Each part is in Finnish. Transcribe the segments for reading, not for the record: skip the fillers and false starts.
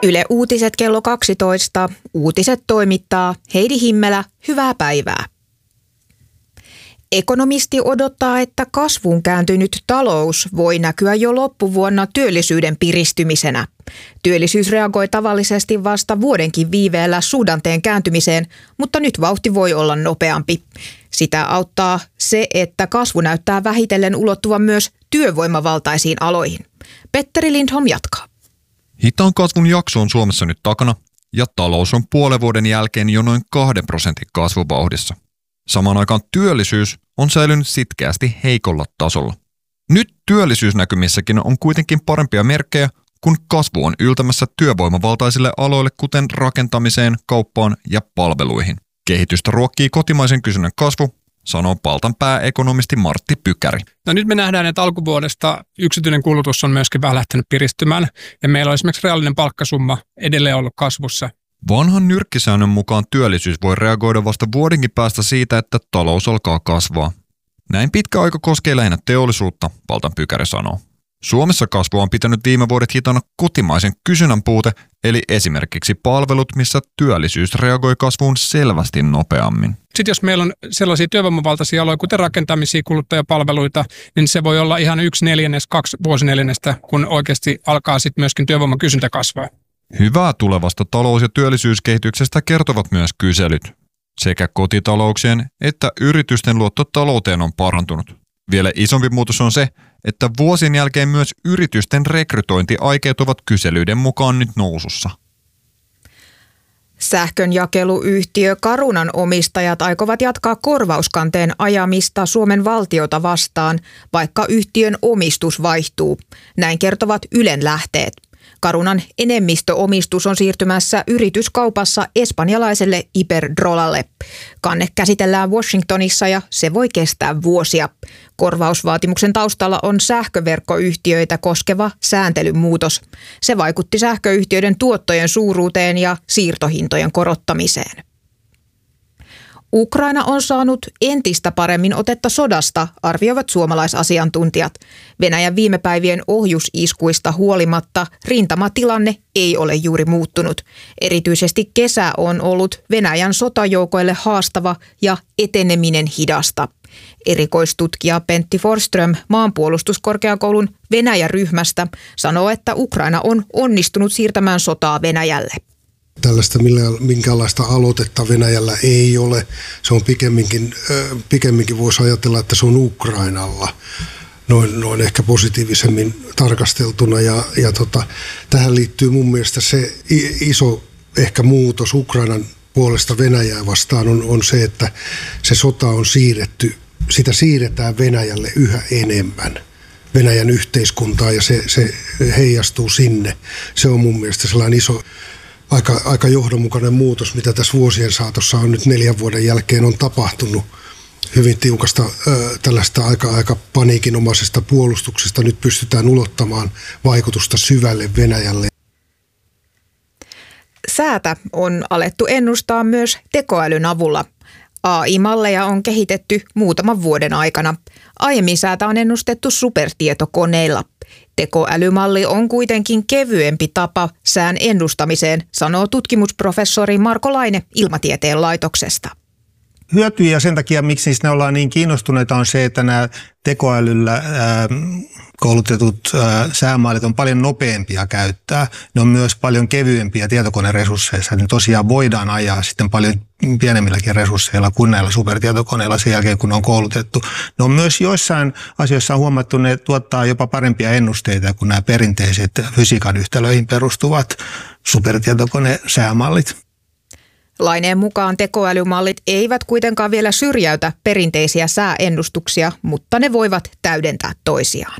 Yle Uutiset kello 12. Uutiset toimittaa Heidi Himmelä. Hyvää päivää. Ekonomisti odottaa, että kasvuun kääntynyt talous voi näkyä jo loppuvuonna työllisyyden piristymisenä. Työllisyys reagoi tavallisesti vasta vuodenkin viiveellä suhdanteen kääntymiseen, mutta nyt vauhti voi olla nopeampi. Sitä auttaa se, että kasvu näyttää vähitellen ulottuvan myös työvoimavaltaisiin aloihin. Petteri Lindholm jatkaa. Hitaan kasvun jakso on Suomessa nyt takana ja talous on puolen vuoden jälkeen jo noin 2% kasvuvauhdissa. Samaan aikaan työllisyys on säilynyt sitkeästi heikolla tasolla. Nyt työllisyysnäkymissäkin on kuitenkin parempia merkkejä, kun kasvu on yltämässä työvoimavaltaisille aloille, kuten rakentamiseen, kauppaan ja palveluihin. Kehitystä ruokkii kotimaisen kysynnän kasvu, sanoo Paltan pääekonomisti Martti Pykäri. No nyt me nähdään, että alkuvuodesta yksityinen kulutus on myöskin vähän lähtenyt piristymään ja meillä on esimerkiksi reaalinen palkkasumma edelleen ollut kasvussa. Vanhan nyrkkisäännön mukaan työllisyys voi reagoida vasta vuodenkin päästä siitä, että talous alkaa kasvaa. Näin pitkä aika koskee lähinnä teollisuutta, Paltan Pykäri sanoo. Suomessa kasvua on pitänyt viime vuodet hitana kotimaisen kysynnän puute, eli esimerkiksi palvelut, missä työllisyys reagoi kasvuun selvästi nopeammin. Sitten jos meillä on sellaisia työvoimavaltaisia aloja, kuten rakentamisia, kuluttajapalveluita, niin se voi olla ihan 1/4, 2 vuosineljännestä, kun oikeasti alkaa sitten myöskin työvoimakysyntä kasvaa. Hyvää tulevasta talous- ja työllisyyskehityksestä kertovat myös kyselyt. Sekä kotitalouksien että yritysten luotto talouteen on parantunut. Vielä isompi muutos on se, että vuosien jälkeen myös yritysten rekrytointiaikeet ovat kyselyiden mukaan nyt nousussa. Sähkönjakeluyhtiö Carunan omistajat aikovat jatkaa korvauskanteen ajamista Suomen valtiota vastaan, vaikka yhtiön omistus vaihtuu. Näin kertovat Ylen lähteet. Carunan enemmistöomistus on siirtymässä yrityskaupassa espanjalaiselle Iberdrolalle. Kanne käsitellään Washingtonissa ja se voi kestää vuosia. Korvausvaatimuksen taustalla on sähköverkkoyhtiöitä koskeva sääntelymuutos. Se vaikutti sähköyhtiöiden tuottojen suuruuteen ja siirtohintojen korottamiseen. Ukraina on saanut entistä paremmin otetta sodasta, arvioivat suomalaisasiantuntijat. Venäjän viime päivien ohjusiskuista huolimatta rintamatilanne ei ole juuri muuttunut. Erityisesti kesä on ollut Venäjän sotajoukoille haastava ja eteneminen hidasta. Erikoistutkija Pentti Forsström maanpuolustuskorkeakoulun Venäjä-ryhmästä sanoo, että Ukraina on onnistunut siirtämään sotaa Venäjälle. Tällaista minkäänlaista aloitetta Venäjällä ei ole. Se on pikemminkin voisi ajatella, että se on Ukrainalla noin ehkä positiivisemmin tarkasteltuna. Tähän liittyy mun mielestä se iso ehkä muutos Ukrainan puolesta Venäjää vastaan on se, että se sota on sitä siirretään Venäjälle yhä enemmän. Venäjän yhteiskuntaa ja se heijastuu sinne. Se on mun mielestä sellainen iso aika johdonmukainen muutos, mitä tässä vuosien saatossa on nyt 4 vuoden jälkeen on tapahtunut. Hyvin tiukasta tällaista aika paniikinomaisesta puolustuksesta nyt pystytään ulottamaan vaikutusta syvälle Venäjälle. Säätä on alettu ennustaa myös tekoälyn avulla. AI-malleja on kehitetty muutaman vuoden aikana. Aiemmin säätä on ennustettu supertietokoneilla. Tekoälymalli on kuitenkin kevyempi tapa sään ennustamiseen, sanoo tutkimusprofessori Marko Laine Ilmatieteen laitoksesta. Hyötyjä sen takia, miksi niistä ollaan niin kiinnostuneita, on se, että nämä tekoälyllä koulutetut säämallit on paljon nopeampia käyttää. Ne on myös paljon kevyempiä tietokoneresursseissa. Ne tosiaan voidaan ajaa sitten paljon pienemmilläkin resursseilla kuin näillä supertietokoneilla sen jälkeen, kun ne on koulutettu. Ne on myös joissain asioissa huomattu, ne tuottaa jopa parempia ennusteita kuin nämä perinteiset fysiikan yhtälöihin perustuvat supertietokonesäämallit. Laineen mukaan tekoälymallit eivät kuitenkaan vielä syrjäytä perinteisiä sääennustuksia, mutta ne voivat täydentää toisiaan.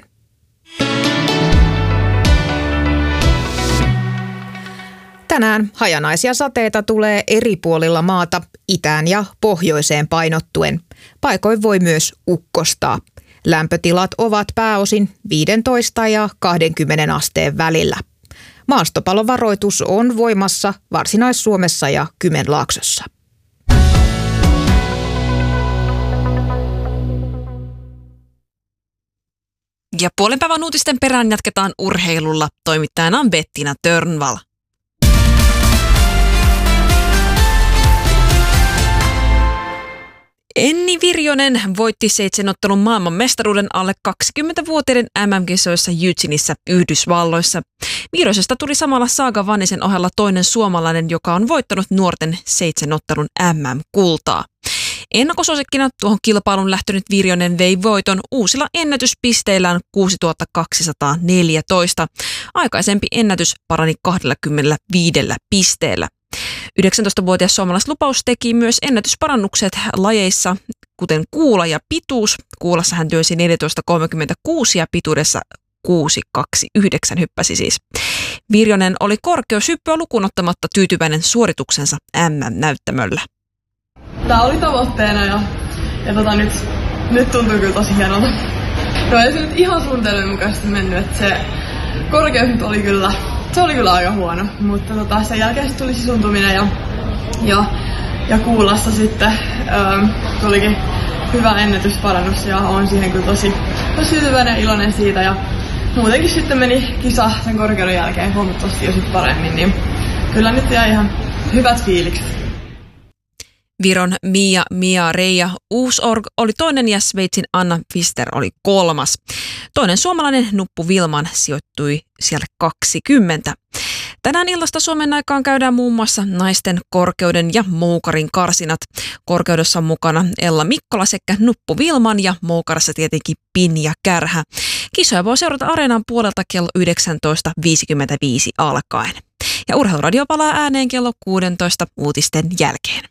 Tänään hajanaisia sateita tulee eri puolilla maata, itään ja pohjoiseen painottuen. Paikoin voi myös ukkostaa. Lämpötilat ovat pääosin 15 ja 20 asteen välillä. Maastopalovaroitus on voimassa Varsinais-Suomessa ja Kymenlaaksossa. Ja puolenpäivän uutisten perään jatketaan urheilulla. Toimittajana on Bettina Törnvall. Enni Virjonen voitti 7-ottelun maailmanmestaruuden alle 20-vuotiaiden MM-kisoissa Eugenissä Yhdysvalloissa. Virjosesta tuli samalla Saaga Vannisen ohella toinen suomalainen, joka on voittanut nuorten 7-ottelun MM-kultaa. Ennakkosuosikkina tuohon kilpailuun lähtenyt Virjonen vei voiton uusilla ennätyspisteillään 6214. Aikaisempi ennätys parani 25 pisteellä. 19-vuotias suomalaislupaus teki myös ennätysparannukset lajeissa, kuten kuula ja pituus. Kuulassa hän työnsi 14.36 ja pituudessa 6.29 hyppäsi siis. Virjonen oli korkeushyppyä lukuun ottamatta tyytyväinen suorituksensa MM-näyttämöllä. Tämä oli tavoitteena ja nyt tuntuu kyllä tosi hienolta. No ei se nyt ihan suunnitelmien mukaisesti mennyt, että se korkeus nyt oli kyllä aika huono, mutta sen jälkeen tuli sisuntuminen ja kuulassa sitten tulikin hyvä ennätysparannus ja olen siihen kyllä tosi tyytyväinen ja iloinen siitä ja muutenkin sitten meni kisa sen korkeuden jälkeen huomattavasti jo sitten paremmin, niin kyllä nyt jäi ihan hyvät fiilikset. Viron Mia Reija Uusorg oli toinen ja Sveitsin Anna Pfister oli kolmas. Toinen suomalainen Nuppu Vilman sijoittui siellä 20. Tänään illasta Suomen aikaan käydään muun muassa naisten korkeuden ja moukarin karsinat. Korkeudessa on mukana Ella Mikkola sekä Nuppu Vilman ja moukarassa tietenkin Pinja Kärhä. Kisoja voi seurata Areenan puolelta kello 19.55 alkaen. Ja Urheiluradio palaa ääneen kello 16 uutisten jälkeen.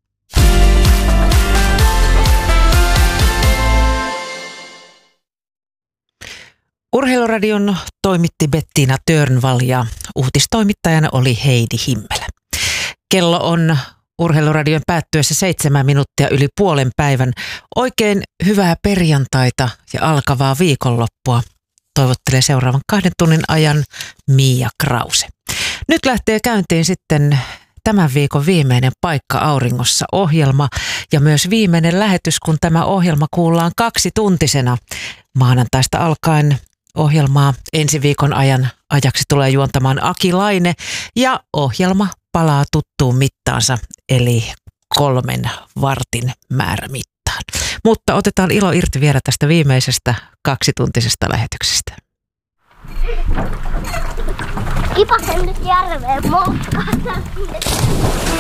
Urheiluradion toimitti Bettina Törnvall ja uutistoimittajana oli Heidi Himmelä. Kello on Urheiluradion päättyessä 7 minuuttia yli puolen päivän. Oikein hyvää perjantaita ja alkavaa viikonloppua. Toivottelee seuraavan 2 tunnin ajan Mia Krause. Nyt lähtee käyntiin sitten tämän viikon viimeinen Paikka auringossa -ohjelma ja myös viimeinen lähetys, kun tämä ohjelma kuullaan 2-tuntisena. Maanantaista alkaen ohjelmaa ensi viikon ajaksi tulee juontamaan Aki Laine ja ohjelma palaa tuttuun mittaansa eli 3 vartin määrämittaan. Mutta otetaan ilo irti vielä tästä viimeisestä 2-tuntisesta lähetyksestä. Kipasen nyt järveen moukkaan.